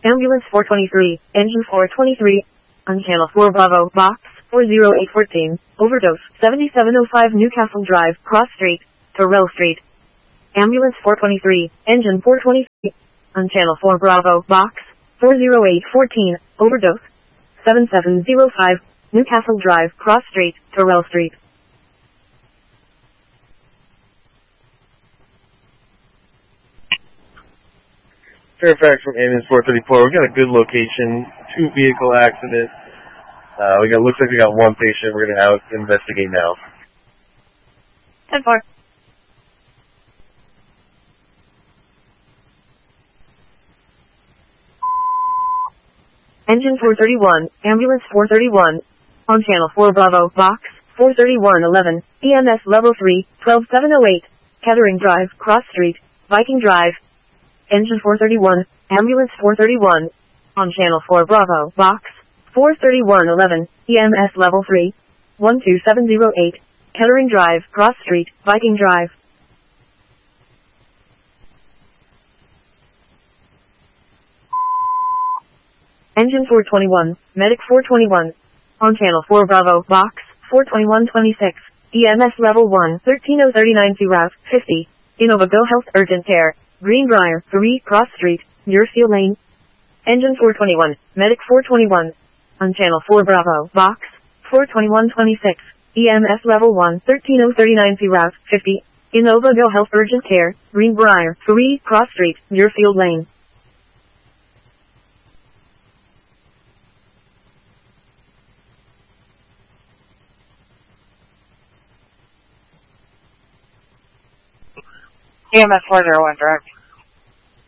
Ambulance 423, engine 423, on channel 4 Bravo, box 40814, overdose, 7705 Newcastle Drive, Cross Street, Terrell Street. Ambulance 423, engine 423, on channel 4 Bravo, box 40814, overdose, 7705, Newcastle Drive, Cross Street, Terrell Street. Fairfax from ambulance 434. We got a good location, 2 vehicle accident. Looks like we got 1 patient. We're gonna out investigate now. 10-4. Engine 431, ambulance 431, on channel 4 Bravo, box 43111, EMS level 3, 12708, Kettering Drive, Cross Street, Viking Drive. Engine 431, ambulance 431, on channel 4 Bravo, box 43111, EMS level 3, 12708, Kettering Drive, Cross Street, Viking Drive. Engine 421, medic 421, on channel 4 Bravo, box 42126, EMS level 1, 13039 to route 50, Innova Go Health Urgent Care, Greenbrier, 3, Cross Street, Muirfield Lane. Engine 421, medic 421, on channel 4 Bravo, box 42126, EMS level 1, 13039 to route 50, Innova Go Health Urgent Care, Greenbrier, 3, Cross Street, Muirfield Lane. EMS 401 direct.